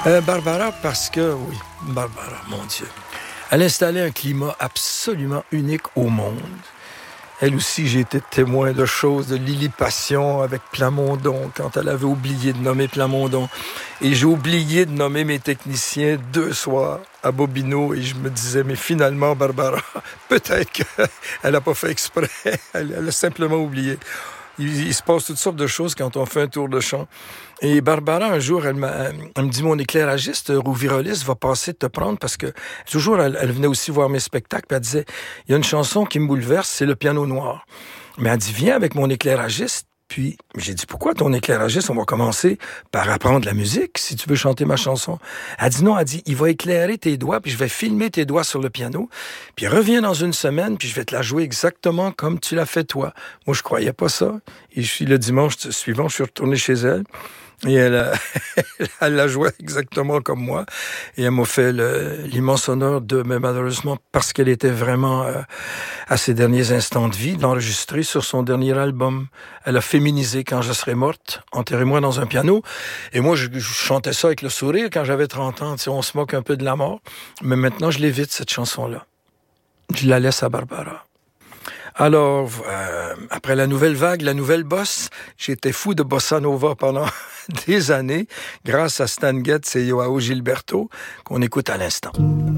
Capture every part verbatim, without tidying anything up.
Euh, Barbara, parce que, oui, Barbara, mon Dieu. Elle installait un climat absolument unique au monde. Elle aussi, j'ai été témoin de choses, de Lily Passion avec Plamondon, quand elle avait oublié de nommer Plamondon. Et j'ai oublié de nommer mes techniciens deux soirs à Bobino, et je me disais, mais finalement, Barbara, peut-être qu'elle n'a pas fait exprès, elle, elle a simplement oublié. Il, il se passe toutes sortes de choses quand on fait un tour de chant. Et Barbara, un jour, elle, m'a, elle me dit, mon éclairagiste, Rouviroliste, va passer te prendre parce que toujours, elle, elle venait aussi voir mes spectacles, puis elle disait, il y a une chanson qui me bouleverse, c'est le piano noir. Mais elle dit, viens avec mon éclairagiste. Puis j'ai dit, pourquoi ton éclairagiste? On va commencer par apprendre la musique, si tu veux chanter ma chanson. Elle dit non, elle dit, il va éclairer tes doigts, puis je vais filmer tes doigts sur le piano, puis reviens dans une semaine, puis je vais te la jouer exactement comme tu l'as fait toi. Moi, je croyais pas ça. Et je suis le dimanche suivant, je suis retourné chez elle. Et elle, a, elle l'a joué exactement comme moi. Et elle m'a fait le, l'immense honneur de, mais malheureusement, parce qu'elle était vraiment euh, à ses derniers instants de vie, d'enregistrer sur son dernier album. Elle a féminisé Quand je serai morte, enterrez-moi dans un piano. Et moi, je, je chantais ça avec le sourire quand j'avais trente ans. Tu sais, on se moque un peu de la mort. Mais maintenant, je l'évite, cette chanson-là. Je la laisse à Barbara. Alors, euh, après la nouvelle vague, la nouvelle bosse, j'étais fou de bossa nova pendant des années, grâce à Stan Getz et Joao Gilberto, qu'on écoute à l'instant.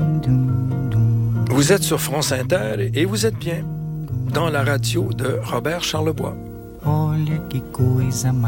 Vous êtes sur France Inter et vous êtes bien dans la radio de Robert Charlebois. Olha que coisa